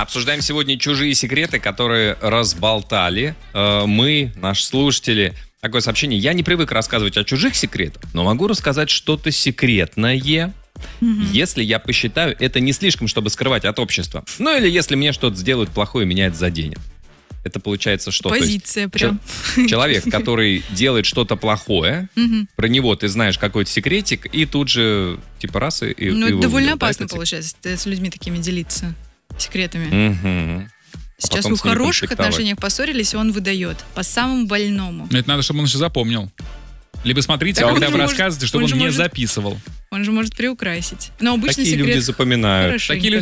Обсуждаем сегодня чужие секреты, которые разболтали мы, наши слушатели. Такое сообщение. Я не привык рассказывать о чужих секретах, но могу рассказать что-то секретное, если я посчитаю это не слишком, чтобы скрывать от общества. Ну или если мне что-то сделают плохое, меня это заденет. Это получается что? Позиция прям. Человек, который делает что-то плохое, про него ты знаешь какой-то секретик, и тут же типа раз и Ну, это довольно опасно, это, получается, с людьми такими делиться секретами. Угу. Сейчас Потом вы в с ним хороших конфликтовать. отношениях поссорились, и он выдает по самому больному. Но это надо, чтобы он еще запомнил. Либо смотрите, Так он когда же вы может- рассказываете, чтобы он он же не может- записывал. Он же может приукрасить. Но обычный Такие секрет люди запоминают. хорошенько. Такие люди